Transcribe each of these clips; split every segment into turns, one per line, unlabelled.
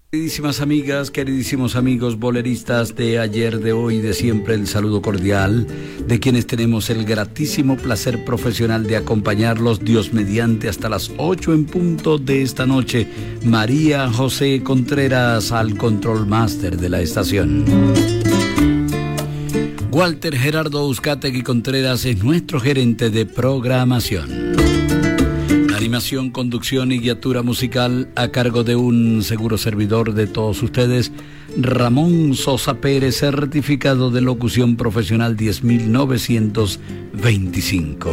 Queridísimas amigas, queridísimos amigos boleristas de ayer, de hoy, de siempre, el saludo cordial de quienes tenemos el gratísimo placer profesional de acompañarlos, Dios mediante, hasta las 8 en punto de esta noche. María José Contreras al control master de la estación. Walter Gerardo Uzcategui Contreras es nuestro gerente de programación. Animación, conducción y guiatura musical a cargo de un seguro servidor de todos ustedes, Ramón Sosa Pérez, certificado de locución profesional 10.925.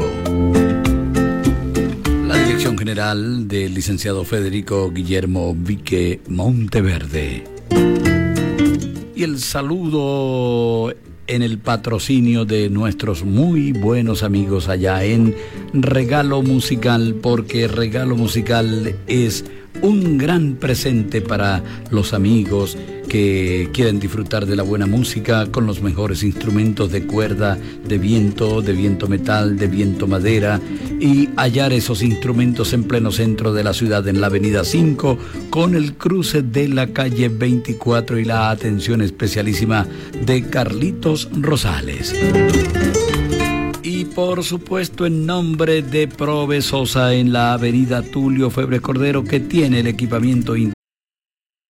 La dirección general del licenciado Federico Guillermo Vique Monteverde. Y el saludo en el patrocinio de nuestros muy buenos amigos allá en Regalo Musical, porque Regalo Musical es un gran presente para los amigos que quieren disfrutar de la buena música con los mejores instrumentos de cuerda, de viento metal, de viento madera, y hallar esos instrumentos en pleno centro de la ciudad, en la avenida 5, con el cruce de la calle 24 y la atención especialísima de Carlitos Rosales. Y por supuesto, en nombre de Prove Sosa, en la avenida Tulio Febre Cordero, que tiene el equipamiento